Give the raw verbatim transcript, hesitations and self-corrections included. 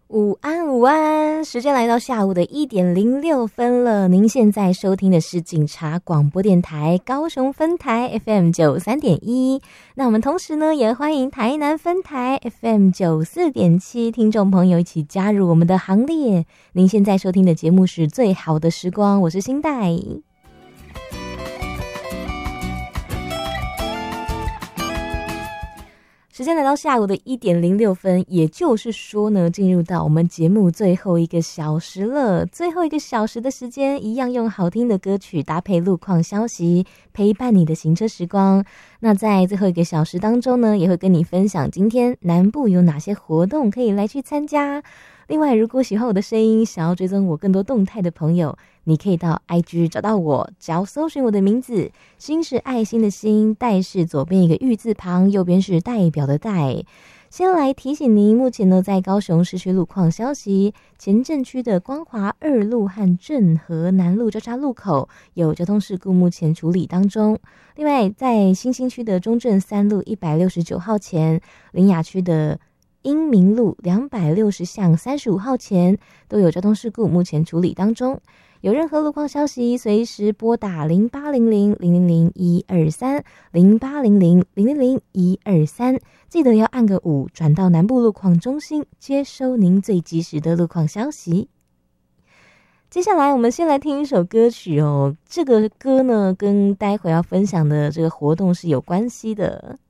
午安午安，时间来到下午的一点零六分了。您现在收听的是警察广播电台高雄分台 F M 九三点一。那我们同时呢，也欢迎台南分台 F M 九四点七听众朋友一起加入我们的行列。您现在收听的节目是最好的时光，我是新代。时间来到下午的一点零六分，也就是说呢，进入到我们节目最后一个小时了。最后一个小时的时间，一样用好听的歌曲搭配路况消息，陪伴你的行车时光。那在最后一个小时当中呢，也会跟你分享今天南部有哪些活动可以来去参加。另外，如果喜欢我的声音，想要追踪我更多动态的朋友，你可以到 I G 找到我，只要搜寻我的名字，心是爱心的心，代是左边一个玉字旁，右边是代表的代。先来提醒您，目前呢在高雄市区路况消息，前镇区的光华二路和镇河南路交叉路口有交通事故，目前处理当中。另外，在新兴区的中正三路一百六十九号前，苓雅区的英明路两百六十巷三十五号前都有交通事故，目前处理当中。有任何路况消息，随时拨打零八零零零零零一二三零八零零零零零一二三，记得要按个五，转到南部路况中心，接收您最及时的路况消息。接下来我们先来听一首歌曲哦，这个歌呢跟待会要分享的这个活动是有关系的。